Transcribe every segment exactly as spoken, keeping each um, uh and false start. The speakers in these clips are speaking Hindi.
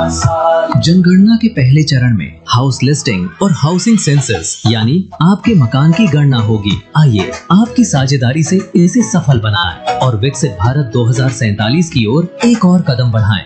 साल। जनगणना के पहले चरण में हाउस लिस्टिंग और हाउसिंग सेंसस यानी आपके मकान की गणना होगी। आइए आपकी साझेदारी से इसे सफल बनाएं और विकसित भारत दो हज़ार सैंतालीस की ओर एक और कदम बढ़ाएं।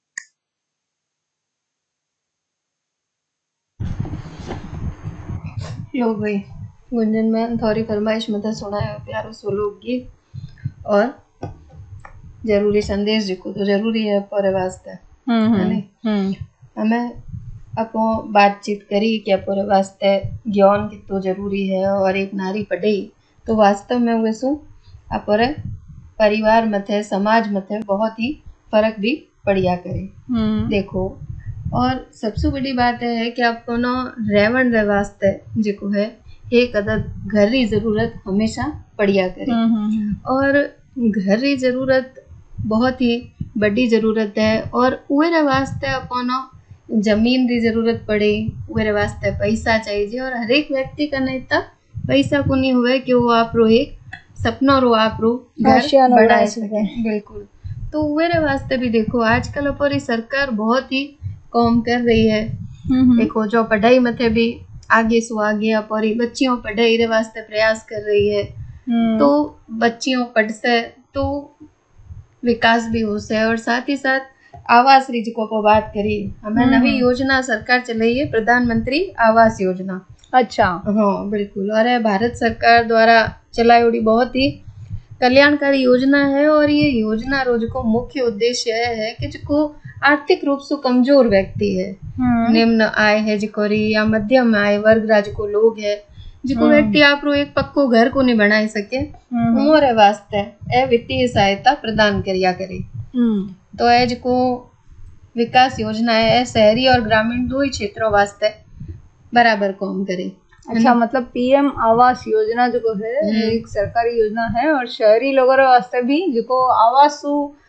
लो भाई, गुंजन मैम थोड़ी फरमाइश मत सुनाए प्यारो सो लोकगीत और जरूरी संदेश जो तो जरूरी है पूरे वास्ते है नहीं। हमें अपो बातचीत करी कि पूरे वास्ते ज्ञान कितो जरूरी है और एक नारी पढ़े तो वास्तव में वे सु अपरे परिवार मथे समाज मथे बहुत ही फर्क भी पड़िया करे। देखो, और सबसे बड़ी बात है कि आपको ना रेवण रे वास्ते जो है एक अदद घर री जरूरत हमेशा पड़िया करे। और घर री जरूरत बहुत ही बड़ी जरूरत है और उरे वास्ते अपनो जमीन री जरूरत पड़े, उरे वास्ते पैसा चाहिए और हर एक व्यक्ति का नहीं तक पैसा को नहीं हुए कि वो आप रो एक सपनों रो आप रो घर बढ़ा सके। बिल्कुल, तो उरे वास्ते भी देखो आजकल अपनी सरकार बहुत ही काम कर रही है। देखो जो पढ़ाई मथे भी आगे सो आगे अपनी बच्चियों पढ़ाई रे वास्ते प्रयास कर रही है। तो बच्चियों पढ़ से तो विकास भी हो से और साथ ही साथ आवास री जी को बात करी, हमें नवी योजना सरकार चलाई है प्रधानमंत्री आवास योजना। अच्छा, हाँ बिल्कुल, और है भारत सरकार द्वारा चलाई हुई बहुत ही कल्याणकारी योजना है। और ये योजना रोज को मुख्य उद्देश्य है कि जो आर्थिक रूप से कमजोर व्यक्ति है, निम्न आय है जिको या मध्यम आय वर्ग राज को लोग है जिको व्यक्ति आप रो एक पक्को घर को नहीं बना सके, उमरे वास्ते ए वित्तीय सहायता प्रदान करिया करे। तो ए जिको विकास योजना है शहरी और ग्रामीण दो ही क्षेत्रों वास्ते बराबर काम करे। अच्छा, मतलब पीएम आवास योजना जो है एक सरकारी योजना है और शहरी लोगों वास्ते भी जो आवास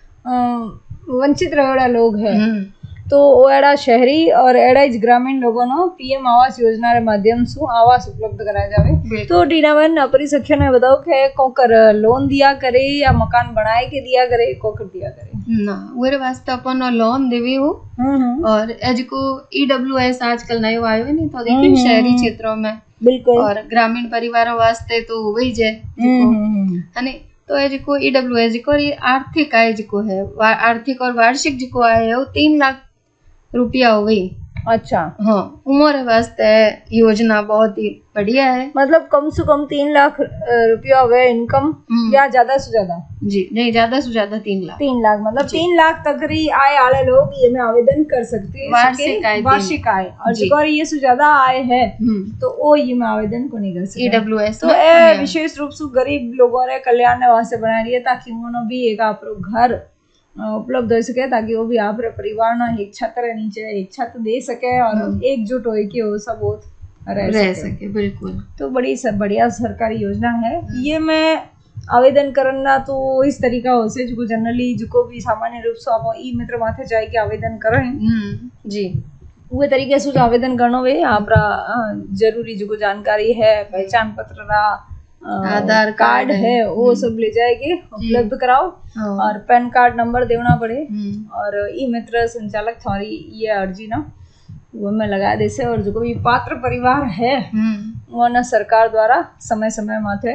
वंचित रहेड़ा लोग है तो एड़ा शहरी और एड़ा ग्रामीण लोगों नो पीएम आवास योजना रे माध्यम से आवास उपलब्ध कराया जावे। तो टीनावन अपनी सखियों ने बताओ कि कोकर लोन दिया करे या मकान बनाए के दिया करे, कोकर दिया करे ना उरे वास्ते अपन लोन देवी हो। और एज को ईडब्ल्यूएस आजकल नयो आयो है नहीं तो देखिए शहरी क्षेत्रों में बिल्कुल और ग्रामीण परिवारों वास्ते तो वही जे है नहीं। तो ये जो ईडब्ल्यूएस जो ये आर्थिक आय जो है आर्थिक और वार्षिक जो आय है वो तीन लाख रुपया हो गई। अच्छा, हाँ, उम्र वास्ते योजना बहुत ही बढ़िया है। मतलब कम से कम तीन लाख रुपया हुए इनकम या ज्यादा से ज्यादा? जी नहीं, ज्यादा से ज्यादा तीन लाख तीन लाख मतलब तीन लाख तक री आय वाले लोग ये में आवेदन कर सकते हैं। वार्षिक आय वार्षिक आय और जो ये से ज्यादा आय है तो वो ये में आवेदन को नहीं कर सकते ईडब्ल्यूएस। तो ए विशेष रूप से गरीब लोगों रे कल्याण वास्ते बना रही है ताकि उन्होंने भी एक आप घर उपलब्ध हो सके, ताकि वो भी आप परिवार ना एक छत रे नीचे एक छत दे सके और एकजुट हो के वो सब रह, रह सके, सके। बिल्कुल, तो बड़ी सब बढ़िया सरकारी योजना है। ये मैं आवेदन करना तो इस तरीका हो से जो जनरली जो भी सामान्य रूप से आप ई मित्र माथे जाए के आवेदन करें जी वो तरीके से आवेदन करनो वे आप जरूरी जो जानकारी है पहचान पत्र रा आधार कार्ड है वो सब ले जाएंगे उपलब्ध कराओ और पैन कार्ड नंबर देना पड़े और ई मित्र संचालक थारी ये अर्जी ना वो में लगा दे से और जो भी पात्र परिवार है वो ना सरकार द्वारा समय समय माथे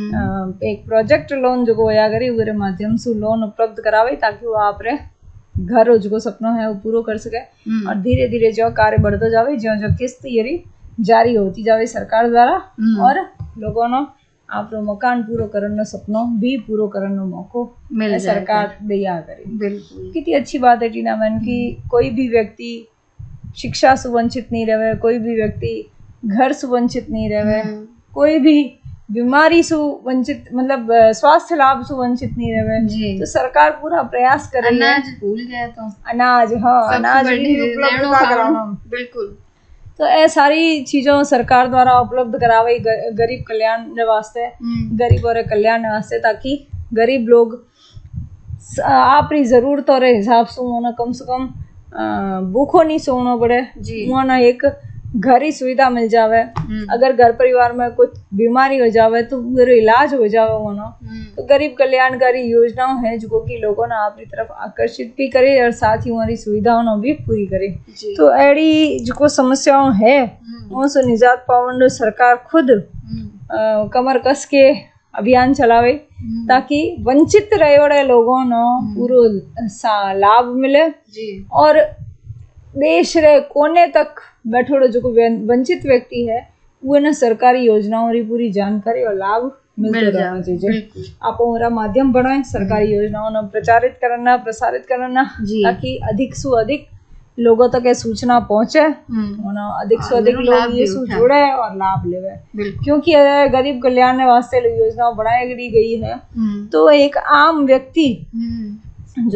एक प्रोजेक्ट लोन जो होया करी वो माध्यम से लोन उपलब्ध करावे ताकि वो आप रे घर जो सपना है वो पूरा कर सके और धीरे धीरे जो कार्य बढ़ते जावे जो जो किस्त ये जारी होती जावे सरकार द्वारा और लोगों ने आप मकान पूरा करने सपनों भी पूरा करने मौको मिल सरकार दिया करे। बिल्कुल, कितनी अच्छी बात है टीना मैन की कोई भी व्यक्ति शिक्षा से वंचित नहीं रहे, कोई भी व्यक्ति घर से वंचित नहीं रहे, कोई भी बीमारी से वंचित मतलब स्वास्थ्य लाभ से वंचित नहीं रहे। तो सरकार पूरा प्रयास कर रही है। अनाज भूल गया तो अनाज हाँ अनाज भी उपलब्ध कराना। बिल्कुल, तो ये सारी चीजों सरकार द्वारा उपलब्ध करावे गरीब कल्याण वास्ते गरीबों रे कल्याण वास्ते ताकि गरीब लोग आपरी जरूरतों रे हिसाब से उन्हें कम से कम भूखो नहीं सोना पड़े, उन्हें एक घर ही सुविधा मिल जावे। अगर घर परिवार में कुछ बीमारी हो जावे तो मेरे इलाज हो जावे होना। तो गरीब कल्याणकारी योजनाओं है जो कि लोगों ने अपनी तरफ आकर्षित भी करे और साथ ही हमारी सुविधाओं ने भी पूरी करे। तो अड़ी जो समस्याओं है उनसे निजात पावन सरकार खुद आ, कमर कस के अभियान चलावे ताकि वंचित रहे वाले लोगों ने पूरा लाभ मिले और देश रे कोने तक बैठो जो वंचित व्यक्ति है वो न सरकारी योजनाओं री पूरी जानकारी और लाभ मिलते रहना चाहिए। आप हमारा माध्यम बनाए सरकारी योजनाओं ने प्रचारित करना प्रसारित करना ताकि अधिक से अधिक लोगों तक ये सूचना पहुंचे और अधिक से अधिक लोग ये जुड़े और लाभ लेवे। क्योंकि गरीब कल्याण वास्ते योजना बनाई गई है तो एक आम व्यक्ति